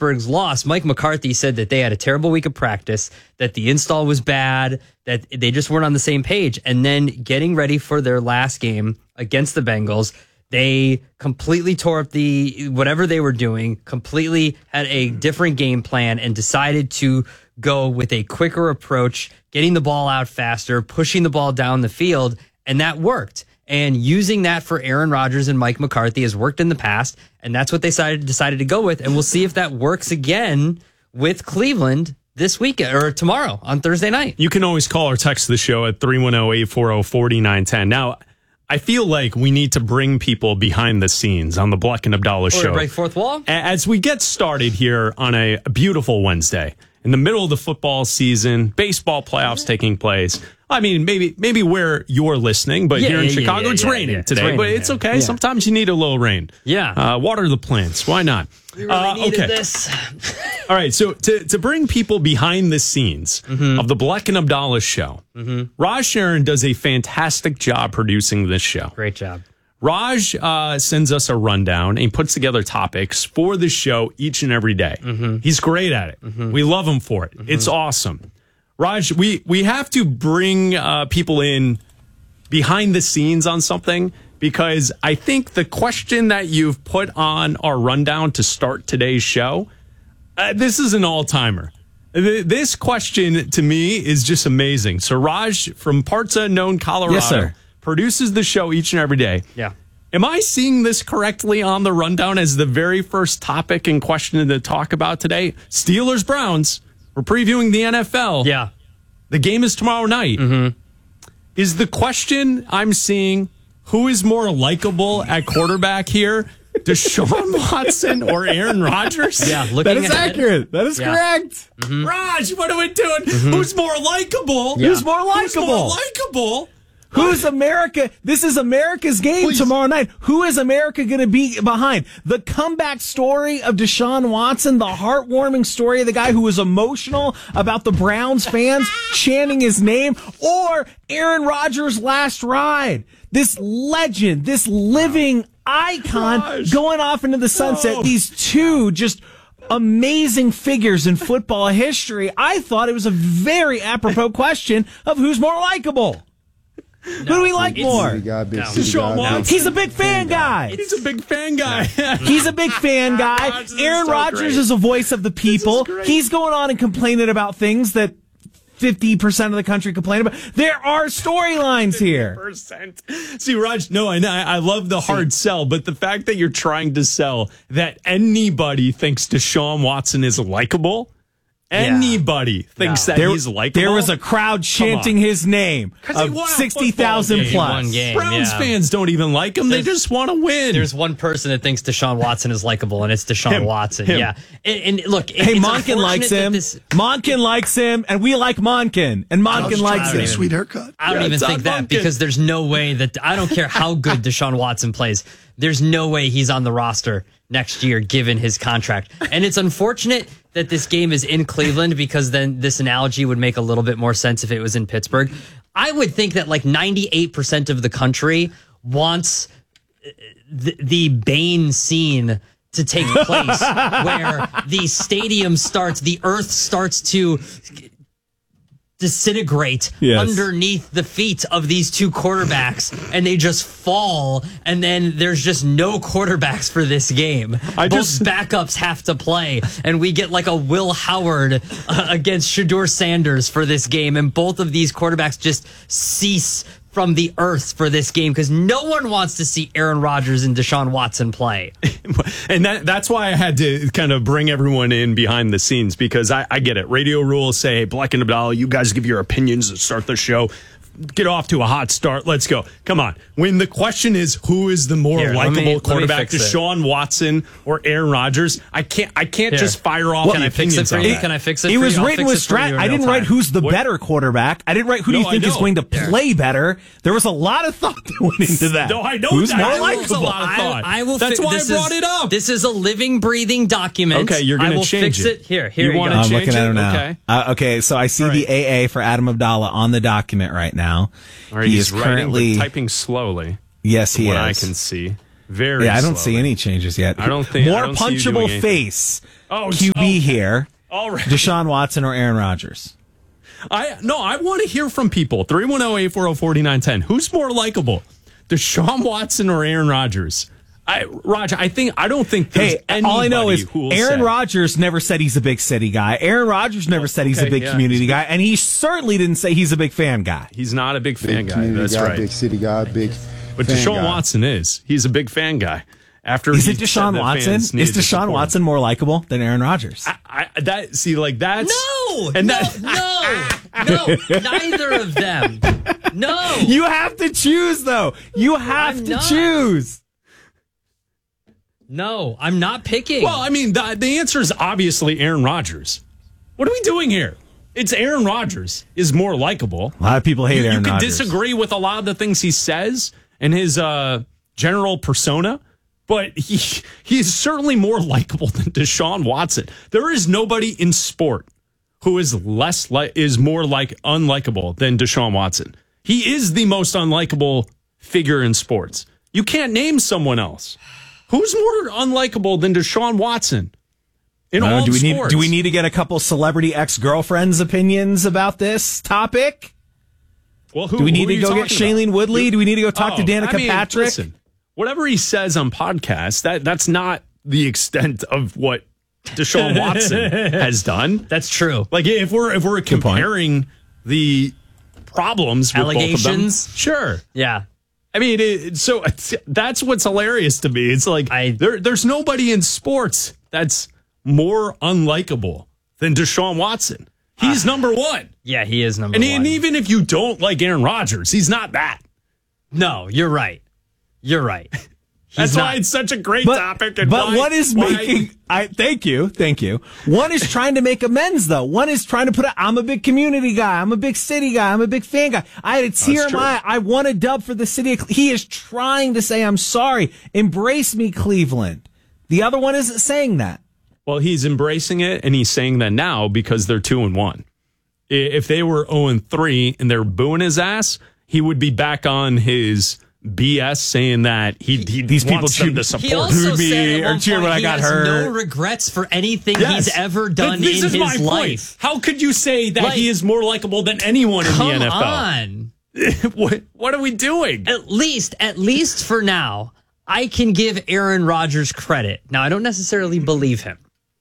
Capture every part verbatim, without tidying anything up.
Pittsburgh's loss, Mike McCarthy said that they had a terrible week of practice, that the install was bad, that they just weren't on the same page. And then getting ready for their last game against the Bengals, they completely tore up the whatever they were doing, completely had a different game plan and decided to go with a quicker approach, getting the ball out faster, pushing the ball down the field, and that worked. And using that for Aaron Rodgers and Mike McCarthy has worked in the past, and that's what they decided, decided to go with. And we'll see if that works again with Cleveland this weekend or tomorrow on Thursday night. You can always call or text the show at three one zero, eight four zero, four nine one zero. Now, I feel like we need to bring people behind the scenes on the Black and Abdallah show. Or break fourth wall? As we get started here on a beautiful Wednesday, in the middle of the football season, baseball playoffs taking place. I mean, maybe maybe where you're listening, but yeah, here in yeah, Chicago, yeah, it's yeah, raining yeah. today. It's raining, but it's yeah. okay. Yeah. Sometimes you need a little rain. Yeah. Uh, water the plants. Why not? We really uh, needed okay. this. All right. So to, to bring people behind the scenes mm-hmm. of the Black and Abdallah show, mm-hmm. Raj Sharon does a fantastic job producing this show. Great job. Raj uh, sends us a rundown and he puts together topics for the show each and every day. Mm-hmm. He's great at it. Mm-hmm. We love him for it. Mm-hmm. It's awesome. Raj, we, we have to bring uh, people in behind the scenes on something because I think the question that you've put on our rundown to start today's show, uh, this is an all-timer. This question to me is just amazing. So Raj from Parts Unknown, Colorado. Yes, sir. Produces the show each and every day. Yeah. Am I seeing this correctly on the rundown as the very first topic and question to talk about today? Steelers Browns. We're previewing the N F L. Yeah. The game is tomorrow night. Mm-hmm. Is the question I'm seeing who is more likable at quarterback here? Deshaun Watson or Aaron Rodgers? Yeah, looking That is ahead. accurate. That is Yeah. correct. Mm-hmm. Raj, what are we doing? Mm-hmm. Who's more likable? Yeah. Who's more Who's likable? more likable? Who's America? This is America's game Please. tomorrow night. Who is America going to be behind? The comeback story of Deshaun Watson, the heartwarming story of the guy who was emotional about the Browns fans chanting his name, or Aaron Rodgers' last ride? This legend, this living icon Gosh. going off into the sunset. No. These two just amazing figures in football history. I thought it was a very apropos question of who's more likable. No, Who do we like it's- more? Deshaun Watson. He's a big fan guy. He's a big fan guy. He's a big fan guy. Gosh, this is Aaron so Rodgers great. is a voice of the people. great. He's going on and complaining about things that fifty percent of the country complain about. There are storylines here. Percent. See, Raj, no, I, I love the hard sell, but the fact that you're trying to sell that anybody thinks Deshaun Watson is likable, anybody thinks No. that There, he's likable. there was a crowd chanting his name 'Cause he of won a sixty thousand football game. plus. One game. Browns yeah. fans don't even like him. They There's- just want to win. There's one person that thinks Deshaun Watson is likable, and it's Deshaun Him. Watson. Him. Yeah. And, and look, it- Hey, it's Monken likes unfortunate that him. This, Monken likes him, and we like Monken, and Monken likes don't him. even- Sweet haircut. I don't Yeah, even Todd think that Monken. because there's no way that I don't care how good Deshaun Watson plays. There's no way he's on the roster next year given his contract. And it's unfortunate that this game is in Cleveland because then this analogy would make a little bit more sense if it was in Pittsburgh. I would think that like ninety-eight percent of the country wants the, the Bane scene to take place where the stadium starts, the earth starts to disintegrate Yes. underneath the feet of these two quarterbacks and they just fall, and then there's just no quarterbacks for this game. I Both just- backups have to play, and we get like a Will Howard uh, against Shedeur Sanders for this game, and both of these quarterbacks just cease from the earth for this game because no one wants to see Aaron Rodgers and Deshaun Watson play. And that that's why I had to kind of bring everyone in behind the scenes because I, I get it. Radio rules say, hey, Black and Abdallah, you guys give your opinions to start the show. Get off to a hot start. Let's go. Come on. When the question is who is the more Here, let me- let likable me quarterback, fix it. Deshaun Watson or Aaron Rodgers, I can't I can't Here. just fire off Can the I fix it opinions for on you? that. Can I fix it It for was you? I'll written fix with it for you strat. in I real didn't time. write who's the What? better quarterback. I didn't write who do No, you I think is know. going to play better. There was a lot of thought that went into that. No, I know Who's that. more I know there's a likable? lot of thought. I, I will. That's fi- why I this brought is, it up. This is a living, breathing document. Okay, you're I gonna will change fix it. it. Here, here You you, wanna go. I'm change looking at it? him now. Okay. Uh, okay, so I see All the right. A A for Adam Abdallah on the document right now. All right, he he's is writing, but currently typing slowly. yes, he what is. I can see. Very Yeah, I don't slowly. see any changes yet. I don't think- I More don't see you doing punchable anything. face Oh, Q B okay. here. All right. Deshaun Watson or Aaron Rodgers? I no, I want to hear from people. three one zero, eight four zero, four nine one zero. Who's more likable? Deshaun Watson or Aaron Rodgers? I Roger, I think I don't think there's Hey, all I know anybody is who will Aaron say- Rodgers never said he's a big city guy. Aaron Rodgers never said he's a okay, big yeah. community guy, and he certainly didn't say he's a big fan guy. He's not a big fan Big guy. community That's guy, right. big city guy, big. But fan Deshaun guy. Watson is. He's a big fan guy. After Is he it said Deshaun that Watson? fans Is needed to Deshaun support him. Watson more likable than Aaron Rodgers? I, I, that see like that's No, and no, that no, no, neither of them. No, You have to choose, though. You have I'm to not. choose. no, I'm not picking. well, I mean the, the answer is obviously Aaron Rodgers. What are we doing here? It's Aaron Rodgers is more likable. A lot of people hate You, you Aaron can Rodgers. disagree with a lot of the things he says and his uh, general persona, but he he is certainly more likable than Deshaun Watson. There is nobody in sport who is less like is more like unlikable than Deshaun Watson. He is the most unlikable figure in sports. You can't name someone else who's more unlikable than Deshaun Watson in I don't know, all do we need sports. do we need to get a couple celebrity ex-girlfriends' opinions about this topic? Well, who, Do we who need are to you go get talking Shailene about? Woodley? Do we need to go talk to Oh, Danica I mean, Patrick? Listen, whatever he says on podcasts, that that's not the extent of what Deshaun Watson has done. that's true. Like if we're if we're point. comparing the problems with both of them, Allegations? sure. Yeah, I mean, it, so it's, that's what's hilarious to me. It's like I- there, there's nobody in sports that's more unlikable than Deshaun Watson. He's number one. yeah, he is number And, one. and even if you don't like Aaron Rodgers, he's not that. no, you're right. You're right. He's That's not. why it's such a great But, topic. And but why- what is why- making I thank you, thank you. One is trying to make amends though. One is trying to put a I'm a big community guy, I'm a big city guy, I'm a big fan guy. I had a tear in true. my eye. I won a dub for the city of Cle- He is trying to say I'm sorry. Embrace me, Cleveland. The other one isn't saying that. Well, he's embracing it, and he's saying that now because they're two and one. I- If they were zero and three and they're booing his ass, he would be back on his B S saying that he, he These people wants them cheer- to support. He also Booed me said at or one cheered point when I he got has hurt. no regrets for anything Yes. he's ever done Th- this in is his my life. Point. How could you say that Like, he is more likable than anyone in Come the N F L? on. what, what are we doing? At least, at least for now, I can give Aaron Rodgers credit. Now, I don't necessarily believe him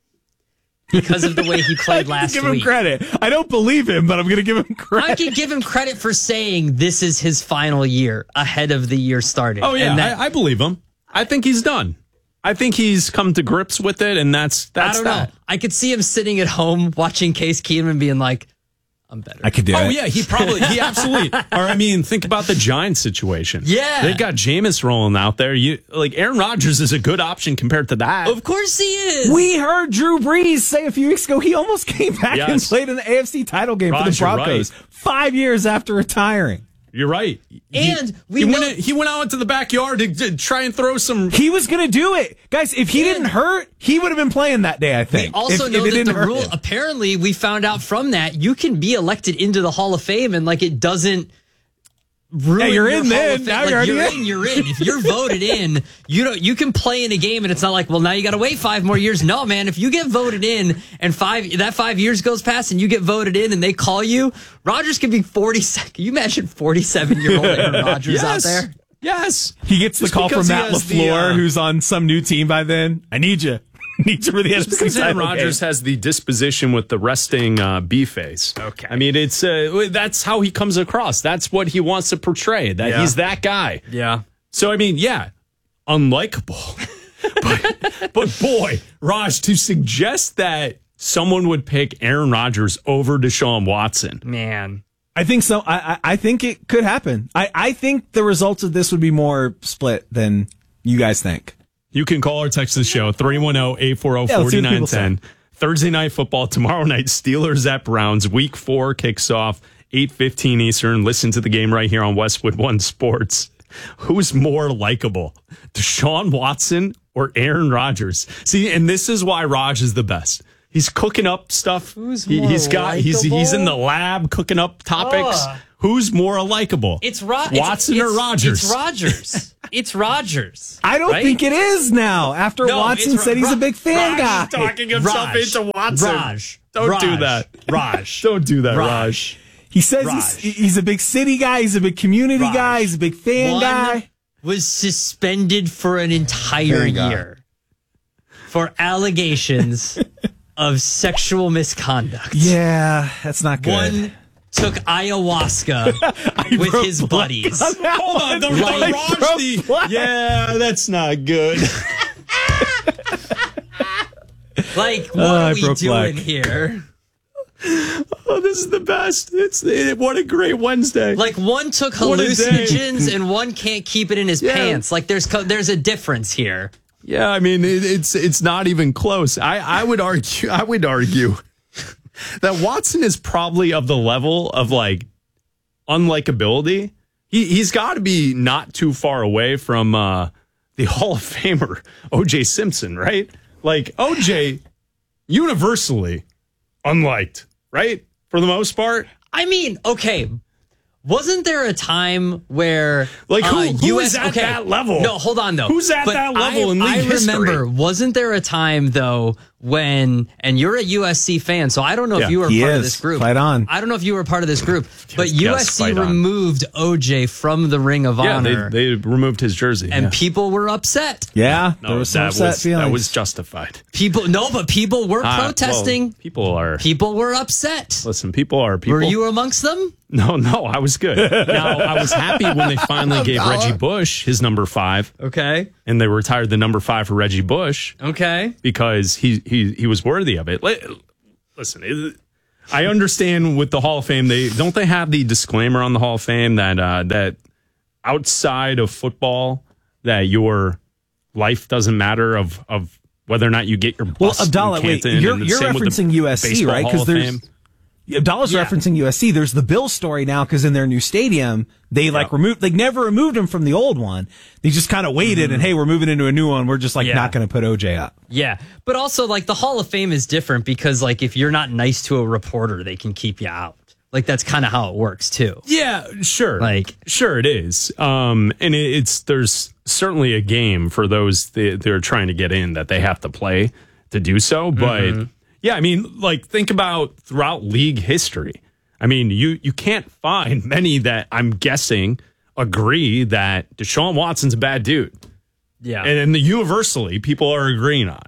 because of the way he played last give him week. credit. I don't believe him, but I'm going to give him I credit. can give him credit for saying this is his final year ahead of the year starting. Oh yeah, And that, I, I believe him. I think he's done. I think he's come to grips with it, and that's I that's don't that. know. I could see him sitting at home watching Case Keenum and being like, I'm better. I could do Oh it. yeah, he probably he absolutely. Or I mean, think about the Giants situation. Yeah. they've got Jameis rolling out there. You like Aaron Rodgers is a good option compared to that. Of course he is. We heard Drew Brees say a few weeks ago he almost came back and Yes. played in the A F C title game for the Raj, you're Broncos right. five years after retiring. You're right. And he, we he know- went he went out into the backyard to, to try and throw some. He was going to do it. Guys, if he And- didn't hurt, he would have been playing that day, I We think. also if, know if it that didn't the hurt rule, him. apparently, we found out from that you can be elected into the Hall of Fame and like it doesn't ruin Yeah, you're your in Hall then. of Fame. Now Like, you're already you're in. in. You're in. If you're voted in, you don't. You can play in a game, and it's not like, well, now you got to wait five more years. No, man. If you get voted in, and five that five years goes past, and you get voted in, and they call you, Rodgers could be forty. Can you imagine forty-seven year old Aaron Rodgers out Yes. there? Yes, He gets the Just call from because he Matt has the, LaFleur, uh, who's on some new team by then. I need you. need you for the N F C because Aaron title Rodgers game. has the disposition with the resting uh, B face. Okay. I mean it's uh, that's how he comes across. That's what he wants to portray. That Yeah. he's that guy. Yeah. So I mean, yeah, unlikable. but, but boy, Raj, to suggest that someone would pick Aaron Rodgers over Deshaun Watson. Man. I think so. I, I I think it could happen. I, I think the results of this would be more split than you guys think. You can call or text the show three one zero, eight four zero, Yeah, four let's see what nine people one zero. Thursday night football tomorrow night. Steelers at Browns. Week four kicks off eight fifteen Eastern. Listen to the game right here on Westwood One Sports. Who's more likable, Deshaun Watson or Aaron Rodgers? See, and this is why Raj is the best. He's cooking up stuff. Who's He, more he's got he's likable? he's in the lab cooking up topics. Ugh. Who's more likable? It's Ro- Watson it's, or it's, Rodgers? It's Rodgers. It's Rodgers. I don't right? think it is now. After No, Watson it's said he's Ra- a big fan Raj guy. is talking himself Raj. into Watson. Raj. Don't Raj. do that. Raj. Don't do that, Raj. Raj. He says Raj. he's, he's a big city guy. He's a big community Raj. guy. He's a big fan One guy. was suspended for an entire Fan guy. year for allegations of sexual misconduct. Yeah, that's not good. One took ayahuasca with broke his blood. buddies. Hold on, the, the Like, Raj, bro, the- what? yeah, that's not good. Like, what Oh, I are we broke doing black. here? Oh, this is the best. It's it, what a great Wednesday. Like, one took What a day. hallucinogens and one can't keep it in his Yeah. pants. Like, there's co- there's a difference here. Yeah, I mean it, it's it's not even close. I, I would argue I would argue that Watson is probably of the level of like unlikability. He he's got to be not too far away from uh, the Hall of Famer O J Simpson, right? Like O J, universally unliked, right? For the most part. I mean, okay. Wasn't there a time where Like, who- uh, who U S is at okay, that level? No, hold on though. Who's at But that level I, in league I history? remember. Wasn't there a time though when, and you're a U S C fan, so I don't know Yeah, if you were he part of is. this group. Fight on. I don't know if you were part of this group, but Yes, U S C fight on. removed O J from the Ring of Yeah, Honor, they, they removed his jersey. and yeah. people were upset. Yeah, No, there was some that upset was feelings. that was justified. People, no, but people were Uh, protesting. well, people are. People were upset. Listen, people are people. Were you amongst them? No, no, I was good. Now, I was happy when they finally gave Reggie Bush his number five, Okay. and they retired the number five for Reggie Bush Okay. because he he he was worthy of it. Li- Listen, it, I understand with the Hall of Fame, they don't they have the disclaimer on the Hall of Fame that uh, that outside of football, that your life doesn't matter of of whether or not you get your Well, bus in Abdallah, wait, Canton, you're, and the you're same with the referencing U S C, Baseball right? Hall Because of there's Fame. Abdallah's Yeah. referencing U S C. There's the Bill story now because in their new stadium, they like Yeah. removed, they never removed him from the old one. They just kind of waited and hey, we're moving into a new one. We're just like Yeah. not going to put O J up. Yeah, but also like the Hall of Fame is different because like if you're not nice to a reporter, they can keep you out. Like that's kind of how it works too. Yeah, sure. Like- sure it is. Um, and it, it's there's certainly a game for those that they're trying to get in that they have to play to do so. But Mm-hmm. yeah, I mean, like think about throughout league history. I mean, you you can't find many that I'm guessing agree that Deshaun Watson's a bad dude, Yeah, and, and the universally people are agreeing on.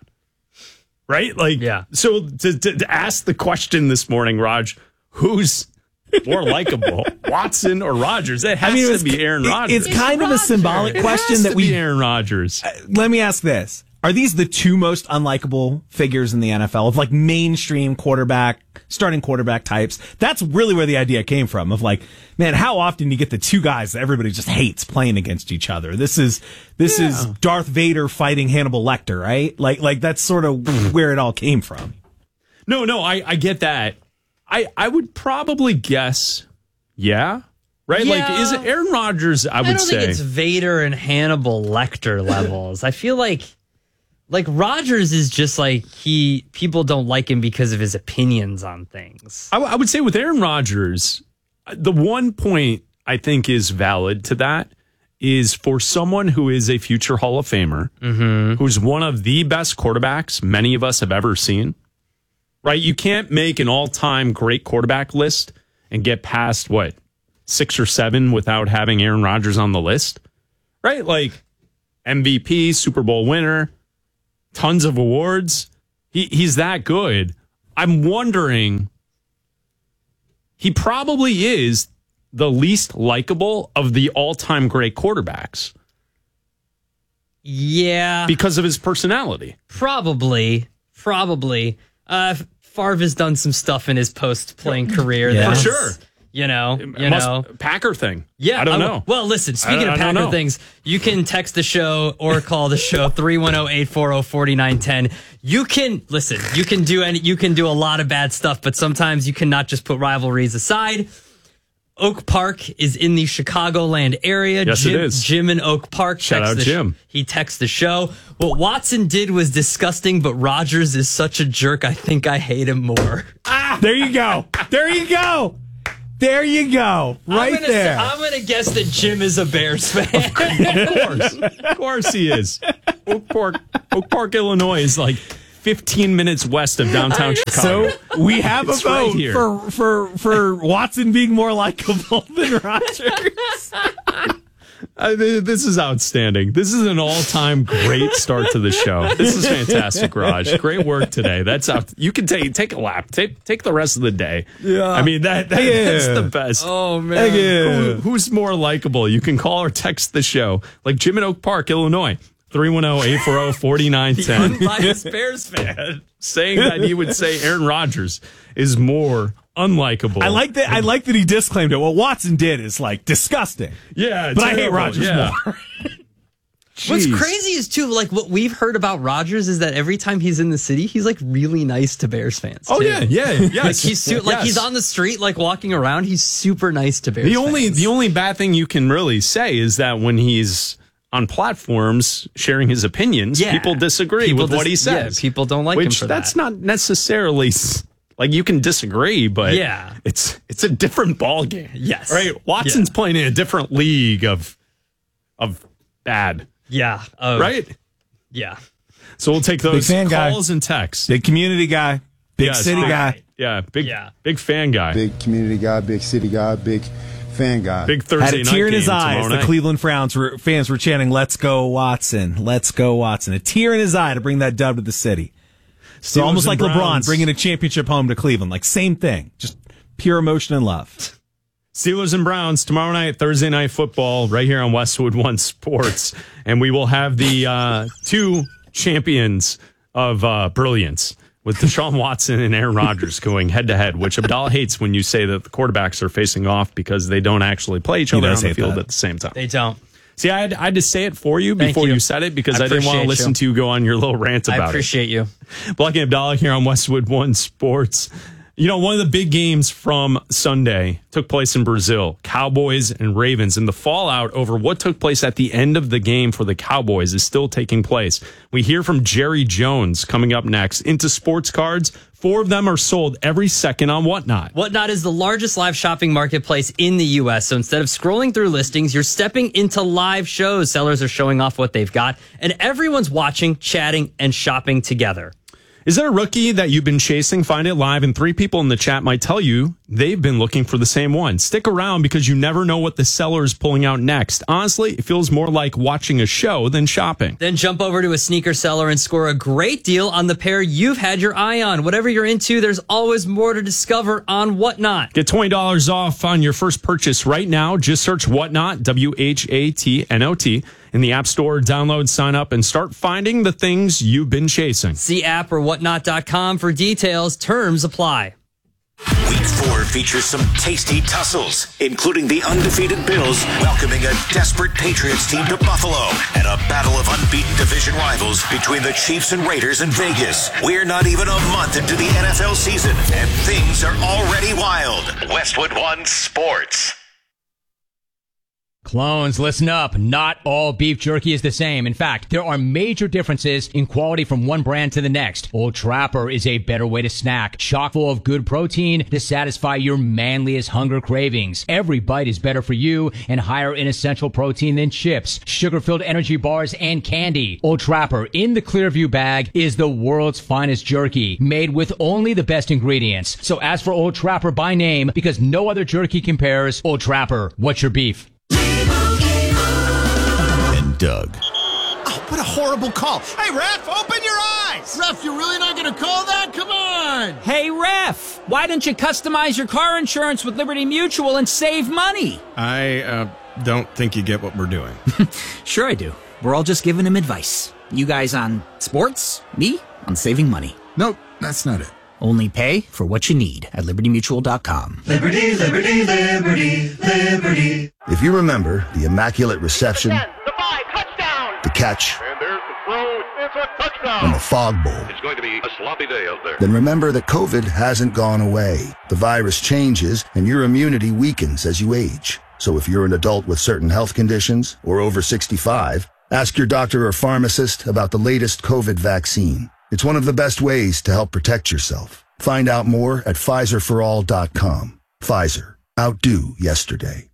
Right? Like, Yeah. So to, to, to ask the question this morning, Raj, who's more likable, Watson or Rodgers? It has I mean, it to was, be Aaron it- Rodgers. it's kind of a symbolic It question has that to we be Aaron Rodgers. let me ask this. Are these the two most unlikable figures in the N F L of like mainstream quarterback, starting quarterback types? That's really where the idea came from of like, man, how often do you get the two guys that everybody just hates playing against each other? This is, this Yeah. is Darth Vader fighting Hannibal Lecter, right? Like, like that's sort of where it all came from. No, no, I, I get that. I, I would probably guess, yeah. Right? Yeah. Like, is it Aaron Rodgers? I would I don't say. think it's Vader and Hannibal Lecter levels. I feel like like Rodgers is just like he people don't like him because of his opinions on things. I, I would say with Aaron Rodgers, the one point I think is valid to that is for someone who is a future Hall of Famer, who's one of the best quarterbacks many of us have ever seen, right? You can't make an all-time great quarterback list and get past, what, six or seven without having Aaron Rodgers on the list, right? Like M V P, Super Bowl winner, tons of awards. He He's that good. I'm wondering, he probably is the least likable of the all-time great quarterbacks Yeah, because of his personality. probably, probably. Uh, Favre has done some stuff in his post-playing career. Yeah. that's, For sure. You know, you It must- know. Packer thing. Yeah, I don't I- know. Well, listen, speaking I- of I don't Packer know. things, you can text the show or call the show three one zero, eight four zero, four nine one zero. You can listen, you can do any you can do a lot of bad stuff, but sometimes you cannot just put rivalries aside. Oak Park is in the Chicagoland area. Yes, it Jim, is. Jim in Oak Park. Shout texts out the sh- Jim. He texts the show. What Watson did was disgusting, but Rodgers is such a jerk. I think I hate him more. Ah, there you go. There you go. There you go. Right I'm gonna there. Say, I'm going to guess that Jim is a Bears fan. Of course. Of course he is. Oak Park, Oak Park, Illinois is like fifteen minutes west of downtown Chicago. So we have It's a vote right here. for, for, for Watson being more likable than Rodgers. I mean, this is outstanding. This is an all-time great start to the show. This is fantastic, Raj. Great work today. That's out. You can take take a lap. Take take the rest of the day. Yeah. I mean that, that Yeah. that's the best. Oh, man. Who, who's more likable? You can call or text the show like Jim in Oak Park, Illinois. three one zero, eight four zero, four nine one The zero. unbiased Bears fan. Saying that he would say Aaron Rodgers is more unlikable. I like that. I like that he disclaimed it. What Watson did is like disgusting. Yeah, But I hate terrible. Rodgers Yeah. more. What's Jeez. crazy is, too, like what we've heard about Rodgers is that every time he's in the city, he's like really nice to Bears fans. Oh too. yeah, yeah, yes. Like he's su- like Yes. he's on the street, like walking around. He's super nice to Bears The only fans. the only bad thing you can really say is that when he's on platforms sharing his opinions, Yeah. people disagree People with what dis- he says. yeah, people don't like him which for that's that. not necessarily s- like you can disagree, but Yeah. it's it's a different ball game. Yes. right. Watson's Yeah. playing in a different league of of bad, yeah, uh, right? Yeah, So we'll take those fan guy. calls and texts. Big community guy. Big Yes, city big- guy. Yeah, big Yeah. big fan guy. Big, Big community guy, big city guy, big fan guy. Thursday Had a night tear in his game eye as tomorrow the night. Cleveland Browns were, fans were chanting, "Let's go Watson, let's go Watson." A tear in his eye to bring that dub to the city. So Steelers almost and like LeBron Browns. bringing a championship home to Cleveland. Like same thing, just pure emotion and love. Steelers and Browns tomorrow night, Thursday night football, right here on Westwood One Sports, and we will have the uh, two champions of uh, brilliance with Deshaun Watson and Aaron Rodgers going head to head. Which Abdallah hates when you say that the quarterbacks are facing off because they don't actually play each He other on does the hate field that. at the same time. they don't. See, I had, I had to say it for you Thank before you. you. said it because I, I didn't want to appreciate listen you. to you go on your little rant about I it. appreciate you. Blackie Abdallah here on Westwood One Sports. You know, one of the big games from Sunday took place in Brazil, Cowboys and Ravens, and the fallout over what took place at the end of the game for the Cowboys is still taking place. We hear from Jerry Jones coming up next. Into sports cards, four of them are sold every second on Whatnot. Whatnot is the largest live shopping marketplace in the U S. So instead of scrolling through listings, you're stepping into live shows. Sellers are showing off what they've got, and everyone's watching, chatting, and shopping together. Is there a rookie that you've been chasing? Find it live, and three people in the chat might tell you they've been looking for the same one. Stick around because you never know what the seller is pulling out next. Honestly, it feels more like watching a show than shopping. Then jump over to a sneaker seller and score a great deal on the pair you've had your eye on. Whatever you're into, there's always more to discover on Whatnot. Get twenty dollars off on your first purchase right now. Just search Whatnot, W H A T N O T, in the App Store. Download, sign up, and start finding the things you've been chasing. See app or whatnot dot com for details. Terms apply. Week four features some tasty tussles, including the undefeated Bills welcoming a desperate Patriots team to Buffalo and a battle of unbeaten division rivals between the Chiefs and Raiders in Vegas. We're not even a month into the N F L season, and things are already wild. Westwood One Sports. Clones, listen up. Not all beef jerky is the same. In fact, there are major differences in quality from one brand to the next. Old Trapper is a better way to snack, chock full of good protein to satisfy your manliest hunger cravings. Every bite is better for you and higher in essential protein than chips, sugar-filled energy bars, and candy. Old Trapper in the Clearview bag is the world's finest jerky, made with only the best ingredients. So ask for Old Trapper by name because no other jerky compares. Old Trapper, what's your beef? And Doug. Oh, what a horrible call. Hey, ref, open your eyes. Ref, you're really not going to call that? Come on. Hey, ref, why don't you customize your car insurance with Liberty Mutual and save money? I uh, don't think you get what we're doing. Sure I do. We're all just giving him advice. You guys on sports, me on saving money. Nope, that's not it. Only pay for what you need at liberty mutual dot com. Liberty, liberty, liberty, liberty. If you remember the Immaculate Reception, The five, touchdown. the catch, And there's the throw. It's a touchdown. and the Fog Bowl, It's going to be a sloppy day out there. then remember that COVID hasn't gone away. The virus changes, and your immunity weakens as you age. So if you're an adult with certain health conditions or over sixty-five, ask your doctor or pharmacist about the latest COVID vaccine. It's one of the best ways to help protect yourself. Find out more at Pfizer for all dot com. Pfizer. Outdo yesterday.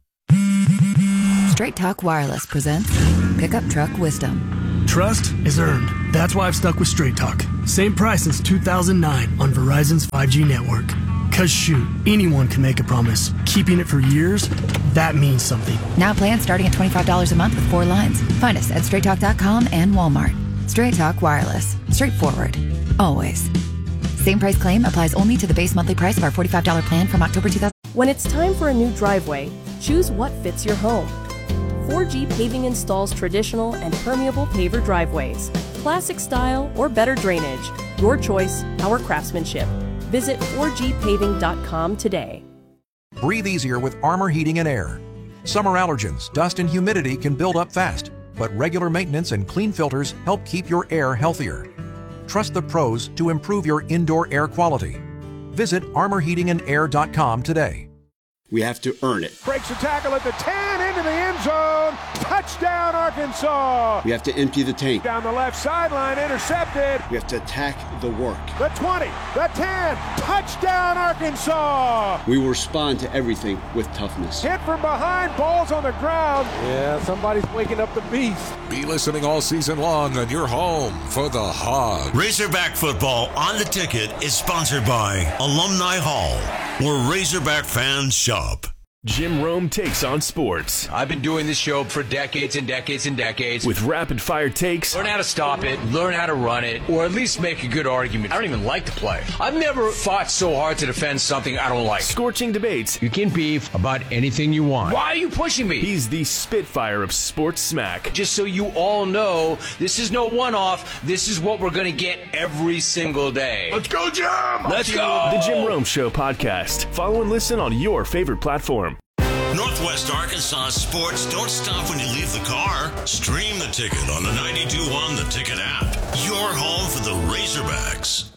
Straight Talk Wireless presents Pickup Truck Wisdom. Trust is earned. That's why I've stuck with Straight Talk. Same price since two thousand nine on Verizon's five G network. Cause shoot, anyone can make a promise. Keeping it for years, that means something. Now plans starting at twenty-five dollars a month with four lines. Find us at straight talk dot com and Walmart. Straight Talk Wireless. Straightforward. Always. Same price claim applies only to the base monthly price of our forty-five dollars plan from October two thousand. When it's time for a new driveway, choose what fits your home. four G Paving installs traditional and permeable paver driveways, classic style or better drainage. Your choice, our craftsmanship. Visit four G paving dot com today. Breathe easier with Armor Heating and Air. Summer allergens, dust and humidity can build up fast, but regular maintenance and clean filters help keep your air healthier. Trust the pros to improve your indoor air quality. Visit armor heating and air dot com today. We have to earn it. Breaks a tackle at the ten, into the end zone. Touchdown, Arkansas. We have to empty the tank. Down the left sideline, intercepted. We have to attack the work. The twenty, the ten, touchdown, Arkansas. We will respond to everything with toughness. Hit from behind, balls on the ground. Yeah, somebody's waking up the beast. Be listening all season long on your home for the Hogs. Razorback football on the ticket is sponsored by Alumni Hall, where Razorback fans shop. Jim Rome takes on sports. I've been doing this show for decades and decades and decades. With rapid fire takes. Learn how to stop it, learn how to run it, or at least make a good argument. I don't even like to play. I've never fought so hard to defend something I don't like. Scorching debates. You can beef about anything you want. Why are you pushing me? He's the Spitfire of sports smack. Just so you all know, this is no one-off. This is what we're going to get every single day. Let's go, Jim! Let's go! The Jim Rome Show podcast. Follow and listen on your favorite platform. Northwest Arkansas sports don't stop when you leave the car. Stream the ticket on the ninety-two point one The Ticket app. Your home for the Razorbacks.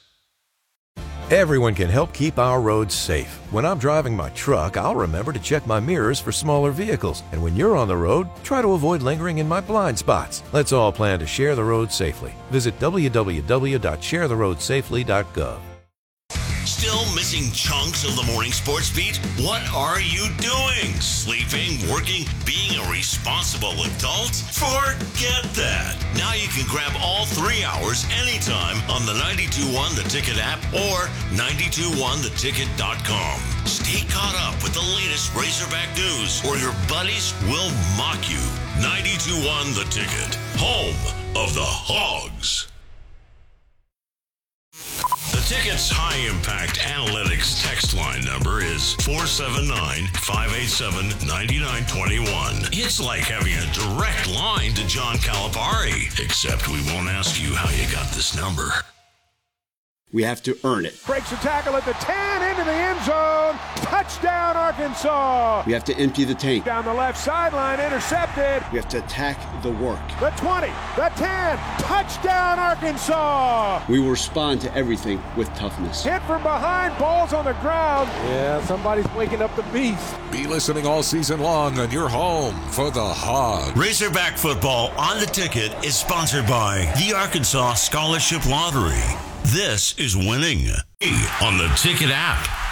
Everyone can help keep our roads safe. When I'm driving my truck, I'll remember to check my mirrors for smaller vehicles. And when you're on the road, try to avoid lingering in my blind spots. Let's all plan to share the road safely. Visit w w w dot share the road safely dot gov. Still missing chunks of the morning sports beat? What are you doing? Sleeping, working, being a responsible adult? Forget that. Now you can grab all three hours anytime on the ninety-two point one The Ticket app or ninety-two one the ticket dot com. Stay caught up with the latest Razorback news or your buddies will mock you. ninety-two point one The Ticket, home of the Hogs. The Ticket's high-impact analytics text line number is four seven nine, five eight seven, nine nine two one. It's like having a direct line to John Calipari, except we won't ask you how you got this number. We have to earn it. Breaks a tackle at the ten, into the end zone. Touchdown, Arkansas. We have to empty the tank. Down the left sideline, intercepted. We have to attack the work. The twenty, the ten, touchdown, Arkansas. We will respond to everything with toughness. Hit from behind, balls on the ground. Yeah, somebody's waking up the beast. Be listening all season long on your home for the Hogs. Razorback football on the ticket is sponsored by the Arkansas Scholarship Lottery. This is winning on the Ticket app.